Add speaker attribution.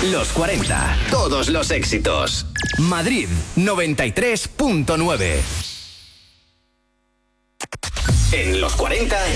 Speaker 1: Los 40. Todos los éxitos. Madrid 93.9. En los 40.